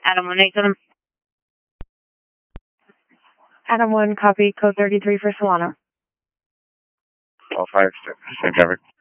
Adam 187. Adam 1, copy, code 33 for Solano. All 5, same traffic.